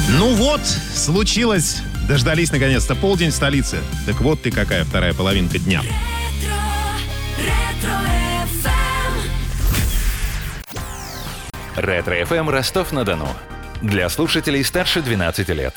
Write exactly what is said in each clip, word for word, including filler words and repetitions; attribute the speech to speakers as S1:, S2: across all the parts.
S1: Ну вот, случилось. Дождались наконец-то полдень в столице. Так вот ты какая вторая половинка дня.
S2: Ретро-эф эм Ростов-на-Дону. Для слушателей старше двенадцати лет.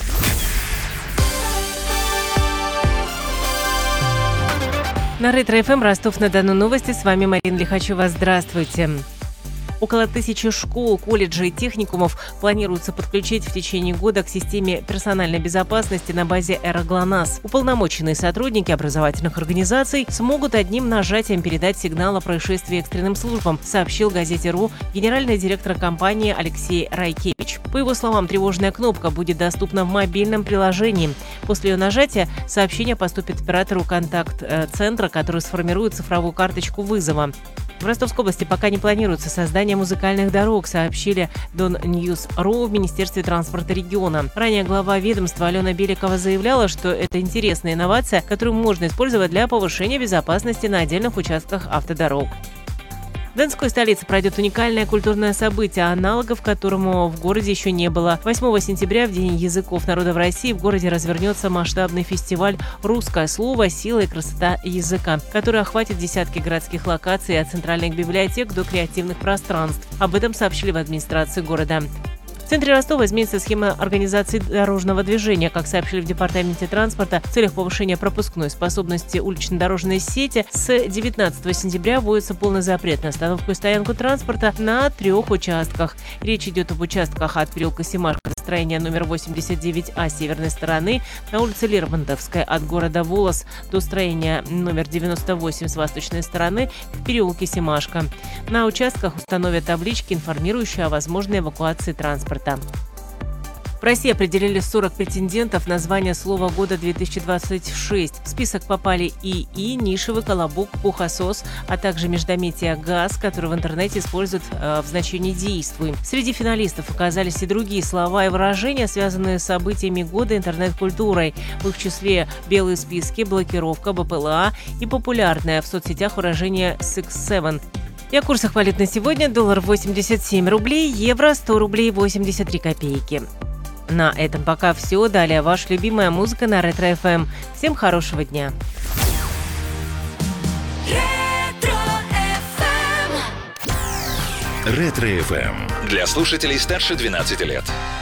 S3: На Ретро-эф эм Ростов-на-Дону новости. С вами Марина Лихачева. Здравствуйте. Около тысячи школ, колледжей и техникумов планируется подключить в течение года к системе персональной безопасности на базе эра глонасс. Уполномоченные сотрудники образовательных организаций смогут одним нажатием передать сигнал о происшествии экстренным службам, сообщил газете РУ генеральный директор компании Алексей Райкевич. По его словам, тревожная кнопка будет доступна в мобильном приложении. После ее нажатия сообщение поступит оператору контакт-центра, который сформирует цифровую карточку вызова. В Ростовской области пока не планируется создание музыкальных дорог, сообщили Дон Ньюс точка ру в Министерстве транспорта региона. Ранее глава ведомства Алена Беликова заявляла, что это интересная инновация, которую можно использовать для повышения безопасности на отдельных участках автодорог. В Донской столице пройдет уникальное культурное событие, аналогов которому в городе еще не было. восьмого сентября, в День языков народов России, в городе развернется масштабный фестиваль «Русское слово. Сила и красота языка», который охватит десятки городских локаций от центральных библиотек до креативных пространств. Об этом сообщили в администрации города. В центре Ростова изменится схема организации дорожного движения. Как сообщили в Департаменте транспорта, в целях повышения пропускной способности улично-дорожной сети с девятнадцатого сентября вводится полный запрет на остановку и стоянку транспорта на трех участках. Речь идет об участках от переулка Семашко до строения номер восемьдесят девять А с северной стороны, на улице Лермонтовская от города Волос до строения номер девяносто восемь с восточной стороны в переулке Семашко. На участках установят таблички, информирующие о возможной эвакуации транспорта. В России определили сорок претендентов на звание слова года две тысячи двадцать шесть. В список попали ИИ, нишевый, колобок, пухосос, а также междометие газ, который в интернете используют э, в значении «действуй». Среди финалистов оказались и другие слова и выражения, связанные с событиями года интернет-культурой. В их числе белые списки, блокировка, БПЛА и популярное в соцсетях выражение «сикс севен». И о курсах валют на сегодня: доллар восемьдесят семь рублей, евро сто рублей восемьдесят три копейки. На этом пока все. Далее ваша любимая музыка на Ретро-эф эм. Всем хорошего дня.
S2: Ретро-эф эм. Для слушателей старше двенадцати лет.